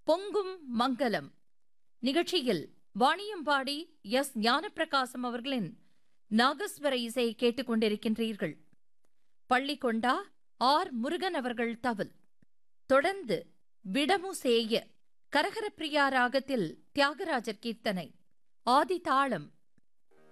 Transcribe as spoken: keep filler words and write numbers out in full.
பொங்கும் மங்கலம் நிகழ்ச்சியில் வாணியம்பாடி எஸ் ஞானப்பிரகாசம் அவர்களின் நாகஸ்வர இசை கேட்டுக் கொண்டிருக்கின்றீர்கள். பள்ளிக்கொண்டா ஆர் முருகன் அவர்கள் தவில். தொடர்ந்து விடமுசேய கரகரப்பிரியா ராகத்தில் தியாகராஜர் கீர்த்தனை. ஆதி தாளம்